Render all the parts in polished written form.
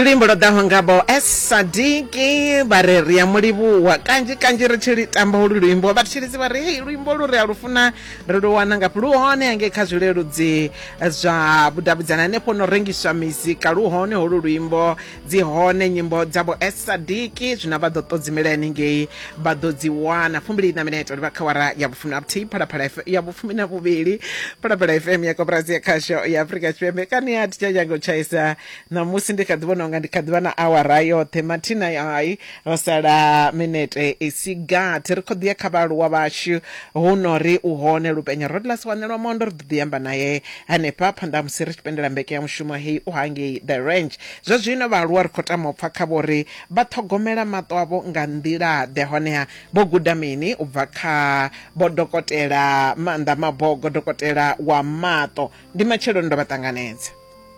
Ndilimbo ḓaho ngabo Sadiki bare ri ya mulibuwa kanji ri tshi tamba ulu luimbo vhatshilisi vha ri hey luimbo lu ri a lufuna ri lu wana ngaphi lu hone hange kha zwileludzi zwa vhudavhidzana hanefho no rengiswa mizika lu hone holu luimbo dzi hone nyimbo dzavho Sadiki zwina vha ḓo ṱodzimela haningei vha ḓo dzi wana 2 minute ri vha kha wara ya vhufumi na vhuthihi phalaphala ya vhufumi na vhuvhili phalaphala FM ya Kooperative ya Khasho ya Afrika Tshipembe kani ya tichajango chaisa na musi ndi kha ḓivhona nga ndi kha ḓivha na awara yoṱhe mathina hai ho sala minute isigathi ri kho ḓi ya kha vhaaluwa vhashu hu no ri u hone lupenya Rodlas wanelwa mondo ri ḓi amba naye hanefha phanḓa musi ri tshipendela mbeke ya mushumo hei u hangei the range zwa zwino vhaaluwa ri khou tama u pfha kha vhori vha ṱhogomela maṱo avho nga nḓila ḓe honeha vho guda mini u bva kha vho dokotela Maanḓa Mabogo dokotela wa maṱo ndi matshelo ndo vha ṱanganedza.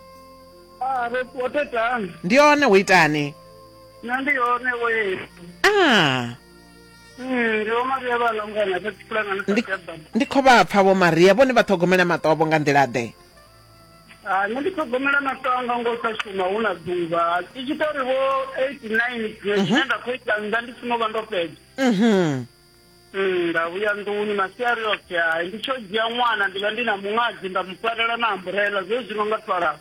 Ndi one u itani? Na ndi one we. Ndo Maria vha longana fhethu fulani na Khabana. Ndi kho vha pfa vho Maria vhone vha ṱhogomela maṱo avho nga nḓila ḓe. Nṋe ndi ṱhogomela maṱo anga ngo sa shuma hu na ḓuvha. I tshi tori vho 89 zwine nda khou ita nda ndi songo vha ndo fhedza. Nda vhuya nḓuni masiari oṱhe hai ndi tsho dzhia ṅwana ndi vha ndi na muṅadzi nda mufarela na umbrella zwezwi no nga twala.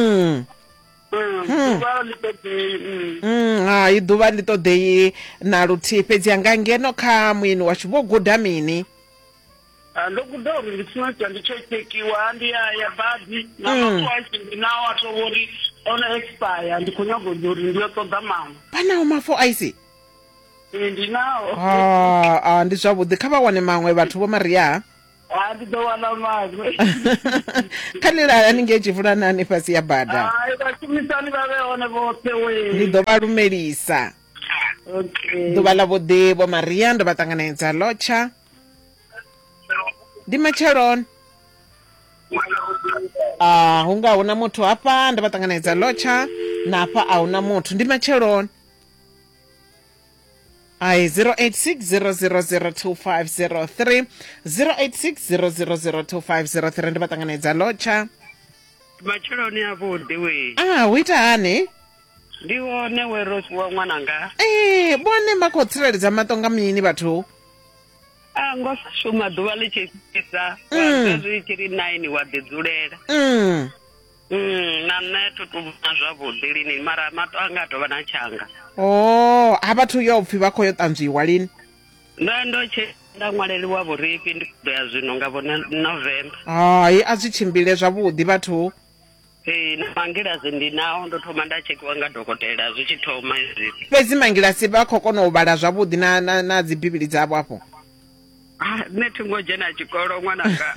Hai ḓuvha ḽi ṱoḓei na luthihi fhedzi nga ngeno kha mwini washu vho guda mini? Ndo guda uri ndi tshino tsha ndi tsho tshekhiwa ndi ya badi na mafu ndi nawo a to vhori ono expire ndi khou nyaga uri ndi yo ṱoḓa maṅwe. Vhanawo mafu aisi? Ndi nawo. Ndi zwavhuḓi kha vha wane maṅwe vhathu vho Maria. Ndi ḓo wana maṅwe. Kha nila haningei Tshifulanani fhasi ya bada. Vhashumisani vha vhe hone vhoṱhe we. Ndi ḓo vha lumelisa. Okay. Ḓuvha ḽavhuḓi vho Maria ndo vha ṱanganedza lotsha. Ndi matsheloni. Hunga huna muthu hafha ndo vha ṱanganedza lotsha na hafha a huna muthu ndi matsheloni. 086 0002503 ndi vha ṱanganedza lotsha. Macheloni avhuḓi we. U ita hani? Ndi wone we Rose wa ṅwananga. Bone ma khou tsireledza maṱo nga mini vhathu? Ngo sa shuma ḓuvha ḽi tshi fhisa wa zwi tshiri 9 wa ḓi dzulela. Na nṋe tutuvha zwavhuḓi lini mara maṱo anga a tovha na tshanga. Ha vhathu yo pfhi vha khou yo ṱanzwiwa lini? Ndo tshe nda ṅwaleliwa vhurifhi ndi khou ya zwino nga vho November. Hai a zwi tshimbile zwavhuḓi vhathu. Na mangilasi ndi nawo ndo thoma nda tshekhiwa nga dokotela zwi tshi thoma izwi. Fhedzi mangilasi vha khou kona u vhala zwavhuḓi na dzi bibili dzavho afho. Nṋe thi ngo dzhena tshikolo ṅwananga.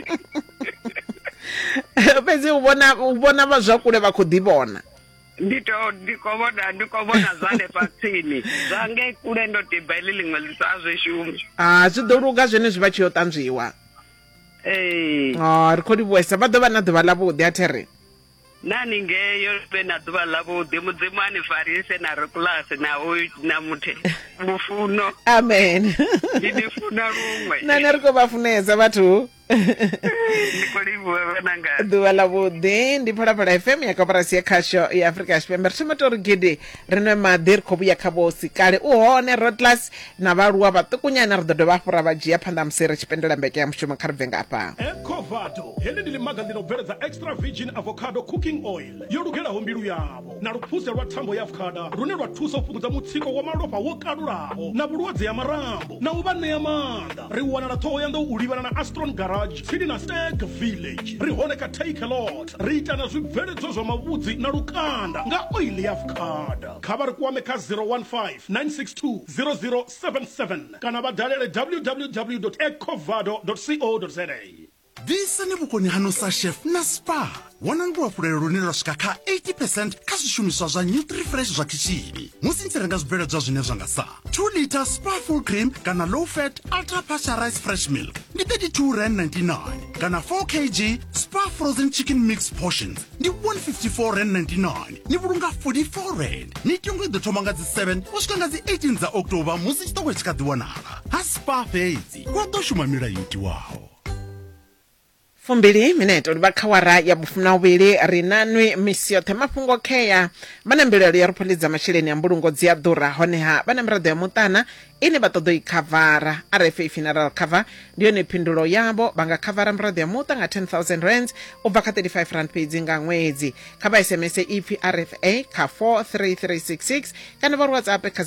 Fhedzi u vhona vha zwa kule vha khou ḓi vhona. Ndi khou vhona zwa hanefha tsini zwange kule ndo tiba iḽi ḽiṅwe ḽi sa zwi shumi. Zwi ḓo luga zwene zwi vha tshi yo ṱanzwiwa. Ri khou livhuwesa vha ḓo vha na ḓuvha ḽavhuḓi a there. Nani ngeyo vhe na ḓuvha ḽavhuḓi mudzimu ani farise na rekulasi na muthe mufuno. Amen. Ndi funa luṅwe. Nani ri khou vha funesa vhathu. Ndi khou livhuwa vhananga. Ḓuvha ḽavhuḓi ndi Phalaphala FM ya Kooperative ya Khasho ya Afrika Tshipembe ri thoma tori gidi ri na maḓi ri khou vhuya kha vhosi kale u hone Rodlas na vhaaluwa vhaṱukunyana ri ḓo dovha hafhu ra vha dzhia phanḓa musi ri tshipendela mbeke ya mushumo kha ri bve ngafha. Ecovado heḽi ndi ḽimaga ḽi no bveledza extra virgin avocado cooking oil yo lugelaho mbilu yavho na luphuse lwa thambo ya avocado lune lwa thusa u fhungudza mutsiko wa malofha wo kalulaho na vhulwadze ya marambo na u vha ṋea maanḓa. Ri wana na Thohoyandou u livhana na Astron Garage tsini na Stag Village. Ri hone ka Take a Lot ri ita na zwibveledzwa zwa mavhudzi na lukanda nga oil ya avocado. Kha vha ri kwame kha 015 962 0077 kana vha dalele www.ecovado.co.za. Disa ni vhukoni hano sa chef na spa wana luhafhulelo lune lwa swika kha 80% kha zwishumiswa zwa Nutrifresh zwa kitshini musi ni tshi renga zwibveledzwa zwine zwa nga sa 2 liter spa full cream kana low fat ultra pasteurized fresh milk ndi 32.99 kana 4 kg spa frozen chicken mix portions ndi 154.99 ni vhulunga 44 ni tongo ḓo thoma nga dzi 7 u swika nga dzi 18 dza October musi tshiṱoko tshi kha ḓi wanala ha spa fhedzi wa ḓo shuma milayo itiwaho. fumbili mineto liba khawara ya bufuna uvili rinanwi misi yothe mafhungo kheya vana mbilelo ya rupholidza masheleni ya mbulungo dzi a ḓura honeha vana miraḓo ya muṱana ine vha ṱoḓo i khavara RFA funeral cover ndi yone phindulo yavho vha nga khavara miraḓo ya muṱa nga 10,000 rands u bva kha 35 rand fhedzi nga ṅwedzi kha vha SMS ipfi RFA kha 43366 kana vha WhatsApp kha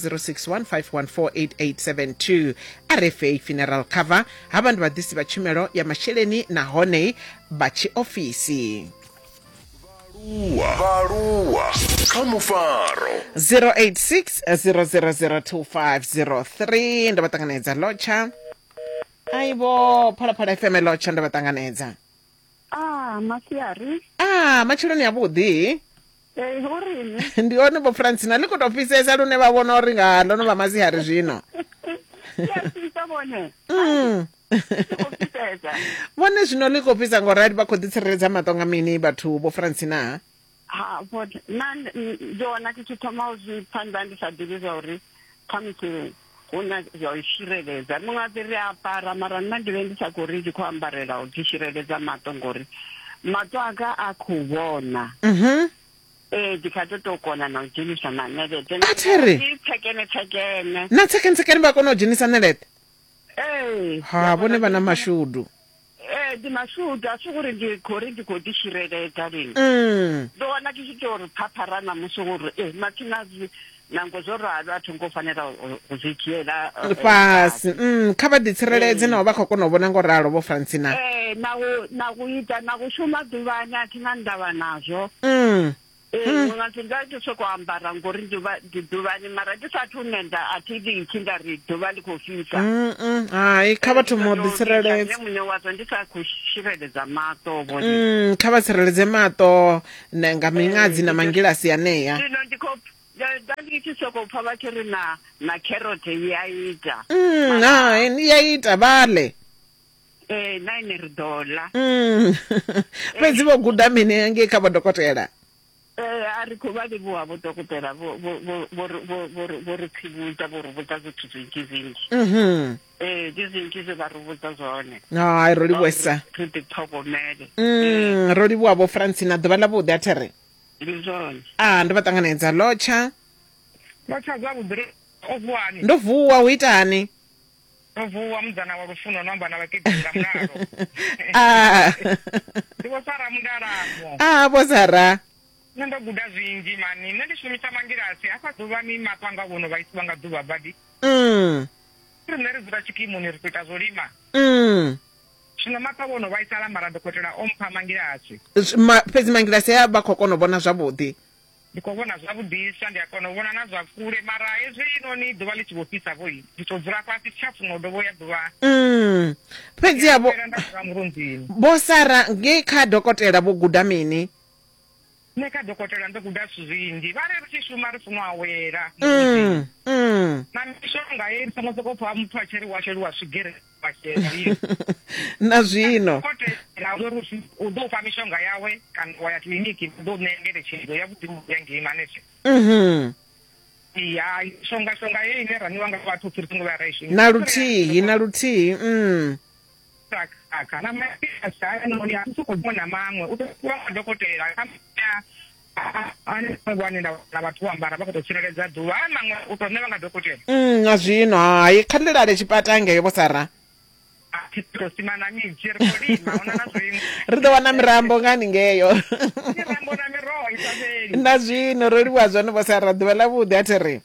0615148872 RFA funeral cover hava ndi vhaḓisi vha tshumelo ya masheleni nahone vha tshiofisi. Vhaaluwa kha Mufaro 086 ndo vha ṱanganedza lotsha aibo phalaphala FM lotsha ndo vha ṱanganedza Masiari matshiloni avhuḓi urini ndi one vho Francina ḽi khou tou fhisesa lune vha vhona uri nga ḽo no vha masiari zwino vhone zwino ḽi khou fhisa ngorali vha khou ḓitsireledza maṱo nga mini vhathu vho Francina ndi wana ndi tshi thoma u zwi phanḓa ndi sa ḓivhi zwa uri khamusi hu na zwa u tsireledza muṅwe ḓi ri apara mara nna ndi vhe ndi sa khou ri ndi khou ambarela u ḓi tsireledza maṱo ngori maṱo anga a khou vhona ndi kha tou kona na u dzhenisa na ṋeleṱe ndi tsekene na tsekene vha kona u dzhenisa ṋeleṱe ha vhone vha na mashudu ndi mashudu a si uri ndi khou ri ndi khou ḓi tsireledza lini ndo wana ndi tshi tou ri phaphara na musi uri mathina nango zwo ralo a thongo fanela u zwi dzhiela fhasi kha vha ḓitsireledze naho vha khou kona u vhona ngo ralo vho Francina na u ita na u shuma ḓuvhani a thi na ndavha nazwo ngathi nga ndi sokou ambara ngori ndi ḓuvhani mara ndi sathu nenda a thi ḽitshi nda ri ḓuvha ḽi khou fhisa hai kha vhathu mo ḓitsireledza muṋe wazwo ndi sa khou tsireledza maṱo kha vha tsireledze maṱo nga miṅadzi na mangilasi aneya zwino ndi khou ndi tshi sokou pfa vha tshi ri na carrot ya ita ya ita vale na ine ri ḓola fhedzi vho guda mini angei kha vhodokotela a ri khou vha livhuwa vho dokotela vho ri tsivhudza vho ri vhudza zwithu zwinzhi ndi zwinzhi zwe vha ri vhudza zwone hai ro livhuwesa ri ḓiṱhogomele ro livhuwa vho Francina ḓuvha ḽavhuḓi a the re ndi zwone ndo vha ṱanganedza lotsha zwavhuḓi o vuwani ndo vuwa u itani o vuwa mudzana wa lufuno namba na vhakegulu nga mulalo ndi vho Sara Mudalamo vho Sara nṋe ndo guda zwinzhi mani nṋe ndi shumisa mangilasi a sa ḓuvha ni maṱo anga vhono vhaisiwa nga ḓuvha badi riṋe ri dzula tshikimuni ri khou ita zwo lima zwino maṱo vhono vhaisala mara dokotela o mpha mangilasi fhedzi mangilasi a vha khou kona u vhona zwavhuḓi ndi khou vhona zwavhuḓisa ndi a kona u vhona na zwa kule mara hezwi noni ḓuvha ḽi tshi vho fhisa vho ndi tou dzula fhasi thi tsha funa u dovho ya ḓuvha fhedzi yavho murunzini vho Sara ngei kha dokotela vho guda mini nṋe kha dokotela ndo guda zwithu zwinzhi vha ri tshi shuma ri funa u awela na mishonga ye ri songo sokou pfha muthu a tshi ri washeliwa swigiri washeli na zwino dokotela uri u ḓo fha mishonga yawe kana wa ya kiḽiniki u ḓo ṋea ngeletshedzo yavhuḓi ya ngei manese ya shonga ye ine raniwa nga vhathu uri songo vha ra i shumisa na luthihi kana masiasa noni a soko bona maṅwe u tou vha dokotela ane wane na vhathu ambara vha khou tou tsireledza ḓuvha a maṅwe u tou ṋewa nga dokotela na zwino hai kha ḽilale tshipata ngeyo vho Sara ri ḓo wana mirambo ngani ngeyo na zwino ro livhuwa zwone vho Sara ḓuvha ḽavhuḓi a the re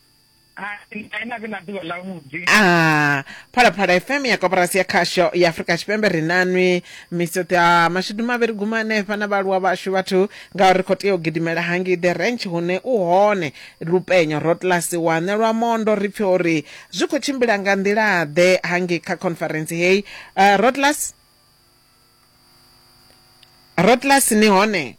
phalaphala FM ya koporasi ya khasho ya Afrika Tshipembe ri nanwi misi yoṱhe ya mashudu mavhili guma hanefha na vhaaluwa vhashu vhathu ngauri ri khou tea u gidimela hangei the ranch hune u hone lupenyo Rottlas wa ṋelwa mondo ri pfhe uri zwi khou tshimbila nga nḓila ḓe hangei kha conference hei Rottlas ni hone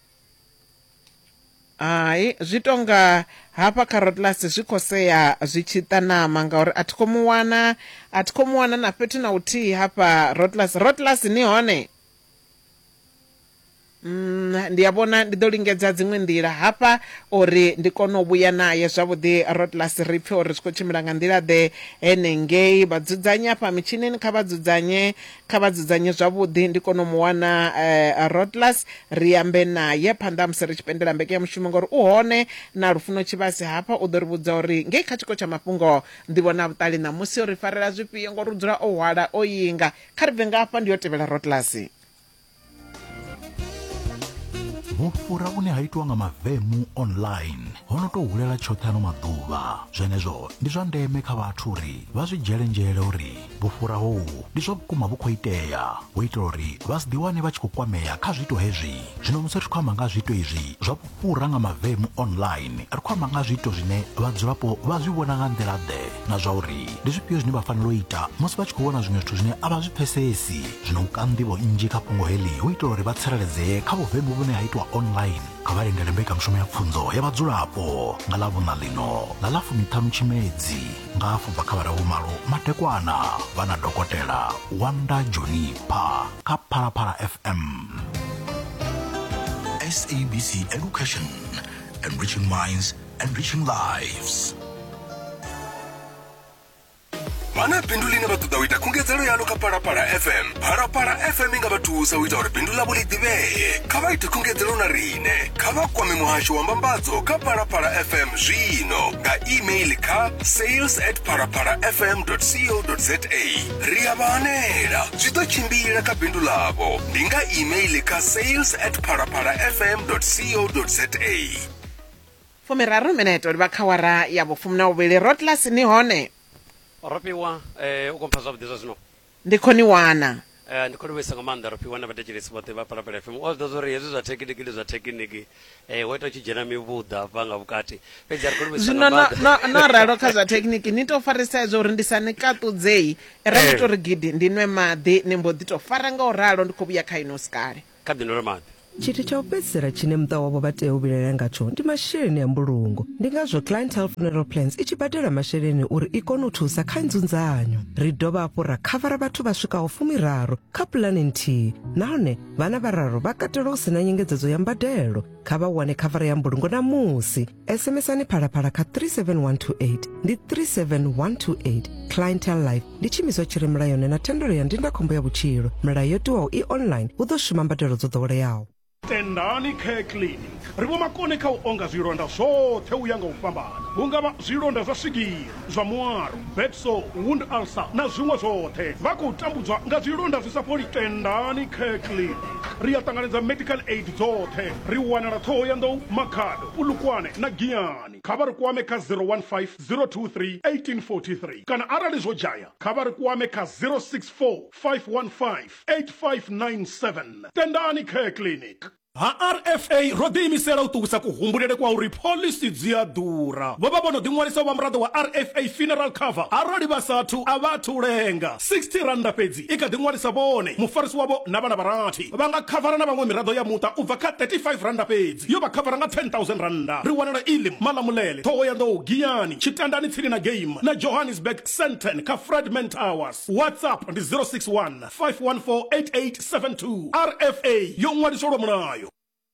hai zwi tonga hafha kha Rottlas zwi khou sea zwi tshi ṱanama ngauri a thi khou mu wana na fhethu na uthihi hafha Rottlas ni hone ndiyabona ndi ḓo lingedza dziṅwe nḓila hafha uri ndi kone u vhuya naye zwavhuḓi Rodlas ri pfe uri zwi khou tshimbila nga nḓila ḓe henengei vhadzudzanyi hafha mitshini kha vha dzudzanye zwavhuḓi ndi kone u mu wana Rodlas ri ambe naye phanḓa musi ri tshi pendela mbeke ya mushumo ngori u hone na Lufuno Tshivhase hafha u ḓo ri vhudza uri ngei kha tshiko tsha mafhungo nḓivho na vhuṱali ṋamusi uri farela zwifhio ngori u dzula o hwala o yinga kha ri bve nga hafha ndi yo tevhela Rodlas. vhufhura vhune ha itiwa nga mavemu online hono to hulela tshoṱhe ano maḓuvha zwenezwo ndi zwa ndeme kha vhathu uri vha zwi dzhele nzhele uri vhufhura hohu ndi zwa vhukuma vhu khou itea u itela uri vha si ḓiwane vha tshi khou kwamea kha zwito hezwi. Zwino musi ri khou amba nga zwito izwi zwa vhufhura nga mavemu online ri khou amba nga zwito zwine vhadzulapo vha zwi vhona nga nḓila ḓe na zwa uri ndi zwifhio zwine vha fanela u ita musi vha tshi khou vhona zwiṅwe zwithu zwine a vha zwi pfesesi. Zwino u ka nḓivho nnzhi kha fhungo heḽi u itela uri vha tsireledzee kha vhuvemu vhune ha itwa online kha vha lindele mbekanyamushumo ya pfunzo ya vhadzulapo nga ḽavhuṋa ḽino ḽa ḽa 15 Tshimedzi nga afho bva kha vhara vhumalo madekwana vha na dokotela Wanda Jonipa kha Phalaphala FM. SABC Education, enriching minds, enriching lives. Mana bindu line vha ṱoḓa u ita khungedzelo yalo kha Phalaphala FM. Phalaphala FM nga vha thusa u ita uri bindu ḽavho ḽi ḓivhee. Kha vha ite khungedzelo na riṋe. Kha vha kwame muhasho wa mbambadzo kha Phalaphala FM zwino nga email kha sales@phalaphalafm.co.za. Ri a vha hanela. Zwi ḓo tshimbila kha bindu ḽavho. Ndi nga email kha sales@phalaphalafm.co.za. 13 minute uri vha khawara ya vhufumi na vhuvhili. Rodlas ni hone? Ropiwa u kompha zwavhuḓi zwa zwino ndi khoni wana ndi khou livhuwisa nga maanḓa Ropiwa na vhathetshelesi vhoṱhe vha Phalaphala FM. O ḓo uri hezwi zwa thekiniki ndi zwa thekiniki wo ita u tshi dzhena mivhuḓa hafha nga vhukati fhedzi ri khou livhuwisa nga maanḓa no ralo kha zwa thekiniki ni to farisa ezwo uri ndi sa ni kaṱudzei ra ndi to ri gidi ndi nwe maḓi ni mbo ḓi to fara nga u ralo ndi khou vhuya kha ino sikale kha ḓi nole maḓi. Tshithu tsha u fhedzisela tshine muṱa wavho vha tea u vhilela ngatsho ndi masheleni a mbulungo. Ndi ngazwo Clientele Funeral Plans i tshi badela masheleni uri i kone u thusa kha nzunzanyo. Ri dovha hafhu ra khavara vhathu vha swikaho 13 kha puḽani nthihi nahone vhana vhararu vha katelwa u sina nyengedzedzo ya mbadelo. Kha vha wane khavara ya mbulungo namusi. SMS-ani Phalaphala kha 37128 ndi 37128. Clientele Life ndi tshimiswa tshi re mulayoni na thendelo ya ndindakhombo ya vhutshilo. Mulayo yo tiwaho i online hu ḓo shuma mbadelo dzo ḓoweleaho. Tendani Care Clinic ri vho makone kha u onga zwilonda zwoṱhe u ya nga u fhambana hungavha zwilonda zwa swigiri zwa muaro bedso wound ulcer na zwiṅwe zwoṱhe vha khou tambudzwa nga zwilonda zwi sa fholi. Tendani Care Clinic ri a ṱanganedza medical aid dzoṱhe ri wanala Thohoyandou, Makhado, Polokwane na Giyani. Kha vha ri kwame kha 015 023 1843 kana arali zwo dzhaya kha vha ri kwame kha 064 515 8597. Tendani Care Clinic. Ha RFA ro ḓiimisela u ṱuwisa kuhumbulele kwa uri pholisi dzi a ḓura. Vho vha vho no ḓiṅwalisa vha muraḓo wa RFA funeral cover arali vha sathu a vha thu lenga 60 randa fhedzi i kha ḓiṅwalisa vhone mufarisi wavho na vhana vharathi vha nga khavara na vhaṅwe miraḓo ya muṱa u bva kha 35 randa fhedzi yo vha khavara nga 10,000 randa. Ri wanala Elim, Malamulele, Thohoyandou, Giyani, Tshitandani tsini na Game na Johannesburg Sandton kha Fredman Towers. WhatsApp ndi 061 514 8872. RFA yo ṅwaliselwa mulayo.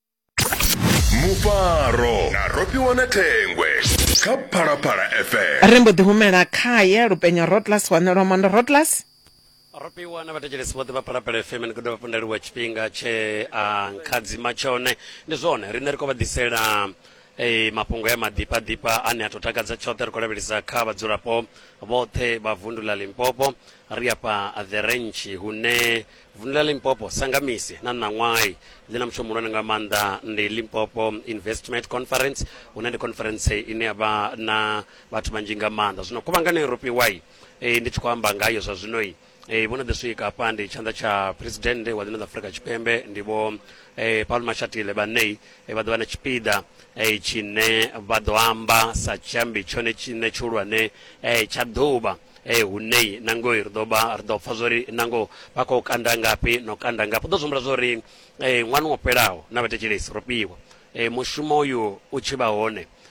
Mufaro na Ropiwa na Thengwe kha Phalaphala FM. ri mbo ḓi humela khaye Lupenya Rodlas wane Romando Rodlas. Ropiwa na vhathetshelesi vhoṱhe vha Phalaphala FM ni khou dovha pondeliwa tshifhinga tshe a nkhadzima tshone. Ndi zwone riṋe ri khou vha ḓisela mafhungo ya maḓipa ane a to takadza tshoṱhe ri khou lavhelesa kha vhadzulapo vhoṱhe vha vundu ḽa Limpopo. Ri afha the ranch hune vundu ḽa Limpopo Sangamisi na Ṋaṅwayi ḽi na mushumo muhulwane nga maanḓa ndi Limpopo Investment Conference hune ndi conference ine ya vha na vhathu vhanzhi nga maanḓa. Zwino khuvhangano Ropiwai ndi tshi khou amba ngayo zwa zwinoi vho no ḓi swika hafha ndi tshanḓa tsha president wa ḽino ḽa Afrika Tshipembe ndi vho Paul Mashatile vhanei vha ḓo vha na tshipiḓa tshine vha ḓo amba sa tshiambi tshone tshine tshihulwane tsha ḓuvha hune nango ri ḓo pfa zwori nango vha khou kanda ngafhi no kanda ngafhi. Ḓo zwi humbula zwori ṅwana wo fhelaho na vhathetshelesi Ropiwa mushumo uyu u tshi vha hone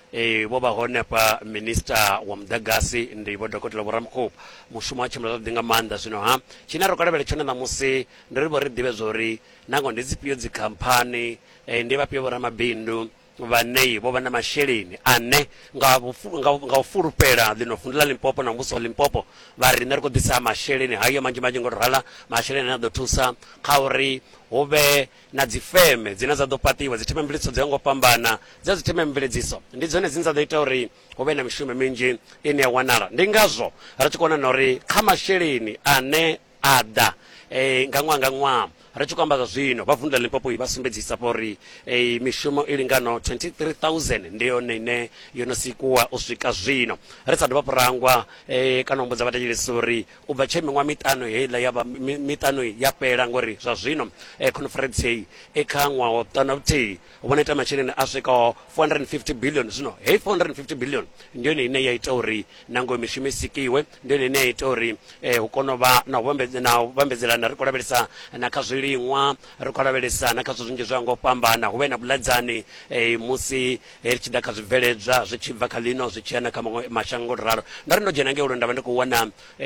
vho vha hone pa minister wa mudagasi ndi vho dokotela Vho Ramkhop mushumo wa tshimbila zwavhuḓi nga maanḓa. Zwino ha tshine ro kovhela tshone ṋamusi ndi ri vho ri ḓivhe zwori nango ndi dzifhio dzikhamphani ndi vhafhio vho ramabindu vhane vho vha na masheleni ane nga u fulufhela ḽino fundo ḽa Limpopo na muvhuso wa Limpopo vha ri nṋe ri khou ḓisa masheleni hayo manzhi ngo rala masheleni ane a ḓo thusa kha uri hu vhe na dzifeme dzine dza ḓo fhaṱiwa dzitheme mveledziso dzo yaho nga u fhambana dza dzitheme mveledziso ndi dzone dzine dza ḓo ita uri hu vhe na mishumo minzhi ine ya wanala. Ndi ngazwo ri tshi kona na uri kha masheleni ane a ḓa nga ṅwaha nga ṅwaha ri tshi khou amba zwa zwino vha vunḓu ḽa Limpopo vha sumbedzisa uri mishumo i lingano 23,000 ndi yone ine yo no sikuwa u swika zwino. Ri sa dovha rangwa kana u mbudza vhathetshelesi uri u bva tshe miṅwaha miṱanu heiḽa ya miṱanu ya fhela ngori zwa zwino conference heyi i kha ṅwaha wa ṱana vhuthihi vhona ita masheleni a swikaho 450 billion. Zwino hei 450 billion ndi yone ine ya ita uri nango mishumo i sikiwe, ndi yone ine ya ita uri hu kone u vha na u vhambedzelana ri khou lavhelesa na kha zwiḽiwa, ri khou lavhelesa na kha zwithu zwinzhi zwa nga u fhambana hu vhe na vhuḽedzani musi ri tshi ḓa kha zwibveledzwa zwi tshi bva kha ḽino zwi tshi ya na kha maṅwe mashango ralo. Nda ri ndo dzhena ngei nda vha ndi khou wana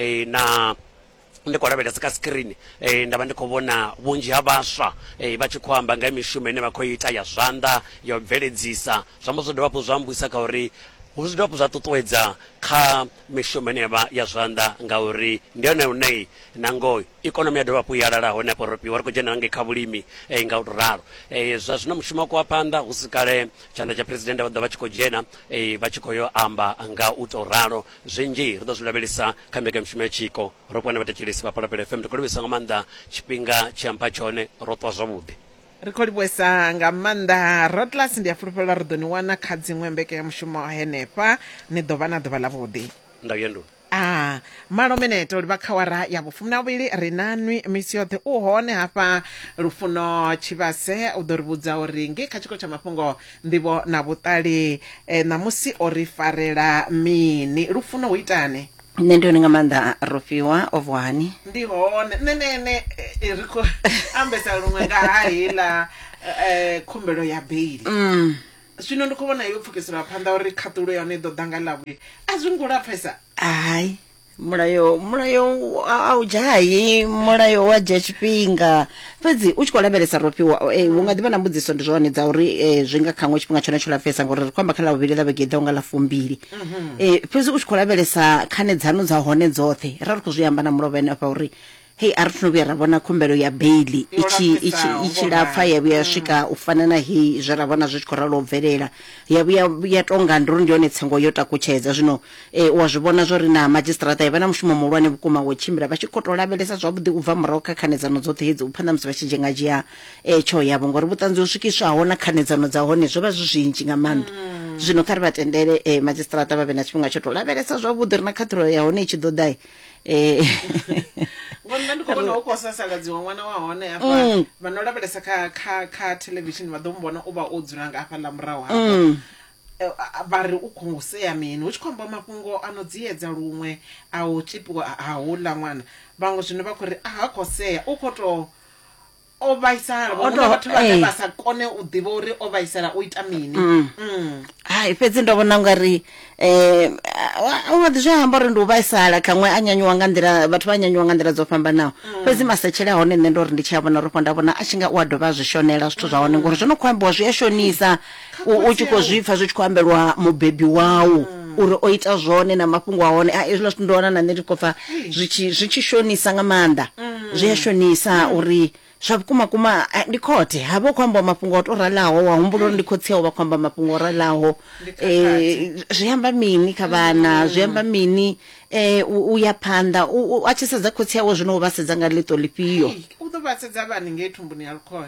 na ndi khou lavhelesa kha screen nda vha ndi khou vhona vhunzhi ha vhaswa vha tshi khou amba nga mishumo ine vha khou ita ya zwanḓa ya u bveledzisa. Zwi amba zwo dovha hafhu zwa mbuisa kha uri hu zwi dovha hafhu zwa ṱuṱuwedza kha mishumo ine yavha ya zwanḓa ngauri ndi yone une nango ikonomi ya dovha hafhu ya lala hone afho ropiwa ri khou dzhena nangei kha vhulimi nga u ralo. Zwa zwino mushumo wa khou phanḓa hu si kale tshanḓa tsha president vha ḓo vha tshi khou dzhena vha tshi khou yo amba nga u tou ralo. Zwinzhi ri ḓo zwi lavhelesa kha mbekanyamushumo ya tshiko ro pwana vhathetshelesi vha Phalaphala FM ndi khou livhisa nga maanḓa tshifhinga tshi amba tshone ro ṱwa zwavhuḓi. ri khou livhuwesa nga maanḓa Rotlas. Ndi a fulufhela ri ḓo ni wana kha dziṅwe mbekanyamushumo henefha ni ḓo vha na ḓuvha ḽavhuḓi. Ndavhuyandu malo minete uri vha khawara ya vhufumi na vhuvhili ri na nwi misi yoṱhe u hone hafha Lufuno Tshivhase u ḓo ri vhudza uri nge kha tshiko tsha mafhungo nḓivho na vhuṱali ṋamusi o ri farela mini. Lufuno hu itani? nṋe ndi hone nga maanḓa Rofhiwa Ovhani ndi hone nene ri khou ambesa luṅwe nga heiḽa khumbelo ya beili. Zwino ndi khou vhona yo pfukisela phanḓa uri khaṱulo yone ḓo ḓa nga ḽavhuḓi a zwi ngo lapfesa. hayi mulayo a u dzhai mulayo wa dzhia tshifhinga fhedzi u tshi khou lavhelesa Rofhiwa hu nga ḓivha na mbudziso ndi zwone dza uri zwi nga kha ṅwe tshifhinga tshone tsho lapfesa ngori ri khou amba kha ḽavhuvhili ḽa vhege ḓaho nga ḽa 2 fhedzi u tshi khou lavhelesa khanedzano dza hone dzoṱhe ra ri khou zwi amba na mulovha henefha uri hei a ri funa vhuya ra vhona khumbelo ya beili itshi lapfa ya vhuya ya swika u fana na hei zwe ra vhona zwi tshi khou ralo u bvelela ya vhuya ya tonga ndi uri ndi yone tsengo yo takutshedza. Zwino wa zwi vhona zwo ri na madzhisiṱiraṱa vha na mushumo muhulwane vhukuma wo tshimbila vha tshi khou tou lavhelesa zwavhuḓi u bva murahu kha khanedzano dzoṱhe hedzi u phanḓa musi vha tshi dzhia tsho yavho ngori vhuṱanzi u swikiswaho na khanedzano dza hone zwo vha zwi zwinzhi nga maanḓa. Zwino kha ri vha tendele madzhisiṱiraṱa vha vhe na tshifhinga tsho tou lavhelesa zwavhuḓi ri na khaṱulo ya hone i tshi ḓo ḓa ngona ndi khou vhona u khou sasaladziwa ṅwana wa hone hafha vha no lavhelesa kha television vha ḓo mbona u vha o dzula nga hafha ḽa murahu hafha vha ri u khou sea mini hu tshi khou amba mafhungo a no dziedza luṅwe a u tshipiwa ha houḽa ṅwana. Vhaṅwe zwino vha khou ri ha khou sea u khou tou o vhaisala vhathu vhane vha sa kone u ḓivha uri o vhaisala u ita mini. hayi fhedzi ndo vhona ungari u nga ḓi zwi amba uri ndi u vhaisala khaṅwe a nyanyuwa nga nḓila vhathu vha nyanyuwa nga nḓila dzo fhambanaho fhedzi masetshele a hone nṋe ndo uri ndi tshi a vhona rofho nda vhona a tshi nga u a dovha a zwi shonela zwithu zwa hone ngori zwo no khou ambiwa zwi a shonisa u tshi khou zwi pfha zwi tshi khou ambelwa mubebi wau uri o ita zwone na mafhungo a hone hezwiḽa zwithu ndo wana na nṋe ndi khou pfha zwi tshi shonisa nga maanḓa zwi a shonisa uri zwa vhukuma kuma ndi khothe havha u khou amba mafhungo o to ralaho wa humbula uri ndi khotsi yau vha khou amba mafhungo o ralaho zwi amba mini kha vhana zwi amba mini u ya phanḓa a tshi sedza khotsi yawe zwino u vha sedza nga ḽiṱo ḽifhio u ḓo vha sedza vhani ngei thumbuni ya lukhohe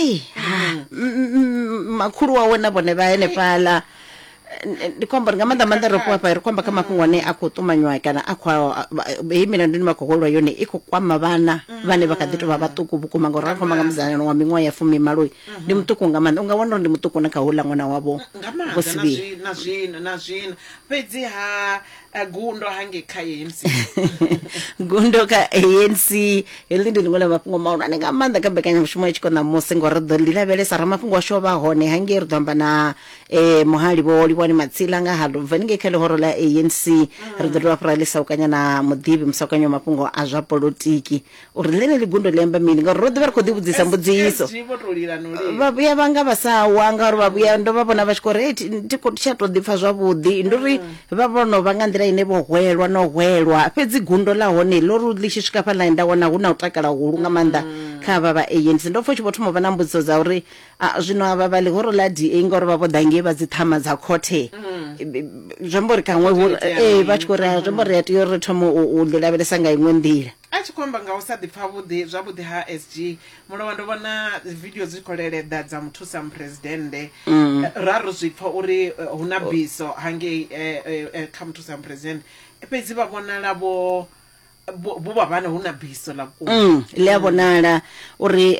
makhulu wawe na vhone vha henefhaḽa ndi khou amba ri nga maanḓa Rofhiwa hafha ri khou amba kha mafhungo ane a khou ṱumanywa kana a khou hei milandu ine vha khou hwalwa yone i khou kwama vhana vhane vha kha ḓi tou vha vhaṱuku vhukuma ngori ra khou amba nga mudzanano wa miṅwaha ya 10 ndi muṱuku nga maanḓa u nga wana uri ndi muṱuku na kha houḽa ṅwana wavho vho Sibili na zwino fhedzi ha gundo hange kha ANC gundo kha ANC heḽi ndi ḽiṅwe ḽa mafhungo mahulwane nga maanḓa kha mbekanyamushumo ya tshiko ṋamusi ngori ri ḓo ḽi lavhelesa ra mafhungo ashu o vha hone hangei ri ḓo amba na muhali vho Leboani Matsila nga halo venenge khele horo la ANC re do dwa pra le saukanya na modibi msaukanyo mapungo a zwa politiki uri lene ligundo lemba mini nga ro do ver kho di budzisa mbudziso babuya vanga basawa nga ro babuya ndo ba bona ba tshikore ndi ko tsha to dipfa zwavhudi nduri ba bono vanga ndira ine bo hwelwa no hwelwa fhedzi gundo la hone lo ru li tshi swika phala nda wana huna u takala hulu nga manda kha baba ANC ndo pfo tshi botho mo vha na mbudziso za uri zwino ava vha lihoro la DA ngori vha bodange vha dzi thama za khothe zwembori kanwe vha tshi kho ri zwembori ya tea uri thomo u lavhelesa nga iṅwe nḓila a tshi khomba nga u sa ḓipfa vhuḓi zwavhuḓi ha SG mulovha ndo vhona video dzi khou leledza dza muthusa muphuresidennde ra ro zwipfa uri huna biso hangei kha muthusa muphuresidennde fhedzi vha vhonala vho bana huna biso la le a bonala uri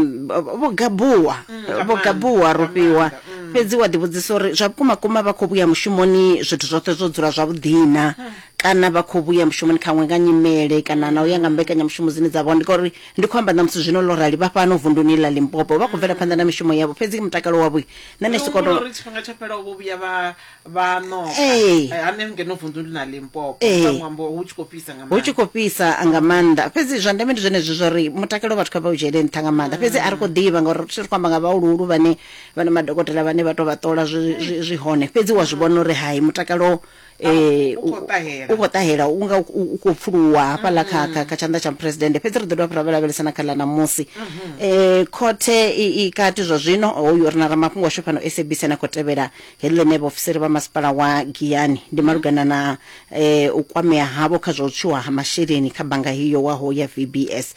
bogabuwa ropiwa fhedzi wa ḓivhudzisa uri zwa kuma vha khou vhuya mushumoni zwithu zwoṱhe zwo dzula zwavhuḓina kana vha khou vhuya mushumoni kha nga nyimele kana na u ya nga mbekanyamushumo dzine dza vhona ngori ndi khou amba na musi zwino lo rali vha fhano vunduni ḽa Limpopo vha khou bvela phanḓa na mishumo yavho fhedzi mutakalo wavho nane sikoto ri tshifhinga tsho fhela vho vhuya vha no ane ngeno vunduni ḽa Limpopo ṅwambo hu tshi khou pisa nga maanḓa hu tshi khou pisa nga maanḓa fhedzi zwa ndeme ndi zwone zwo ri mutakalo vhathu kha vha u dzhiele nṱha nga maanḓa fhedzi a ri khou ḓivha ngori ri khou amba nga vhaululu vhane vhana madokotela vhane vha to vha ṱola zwi hone fhedzi wa zwi vhona uri hayi mutakalo u khou ṱahela u nga u khou pfuluwa hafhaḽa kha tshanḓa tsha muphuresidennde fhedzi ri ḓo dovha ra lavhelesana kha ḽa namusi khothe i kati zwa zwino hoyu ri na ramafhungo washu fhano SABC na khou tevhela heḽi ḽene vhaofisiri vha masipala wa Giyani ndi malugana na u kwamea havho kha zwa u tshiwa ha masheleni kha bannga hiyo waho ya VBS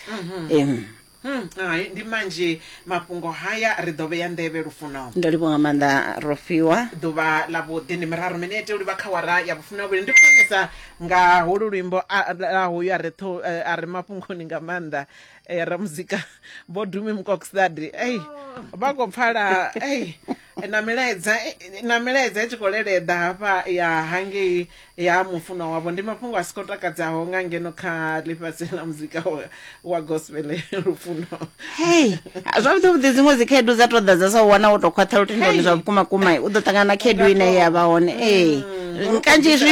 ndi manzhi mafhungo haya ri ḓo vhea nḓevhe lufuno ndo livho nga maanḓa Rofiwa ḓuvha ḽa vhuḓi ndi miraru minete uli vha kha wara ya vhufuno vhuli ndi khonesa nga holu luimbo la hoyu a re mafhungoni nga maanḓa ra muzika vho Dumi Mkokstad vha khou pfala na milaedza tshi khou leledza hafha ya hangei ya mufuno wavho ndi mafhungo a si khou takadzaho nga ngeno kha ḽifhasi ḽa muzika wa gospel lufuno zwavhuḓi dziṅwe dzi khaedu dza to ḓa dza sa wana wo to khwaṱha lutendoni zwa vhukuma u ḓo ṱangana na khaedu ine ya vha hone kanzhi